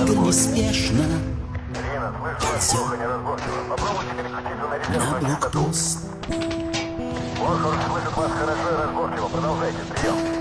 Игорь неспешно Ирина, слышу вас плохо, неразборчиво. Попробуйте переключиться на на резервную частоту. блокпост. Босфор слышит вас хорошо и разборчиво. Продолжайте прием.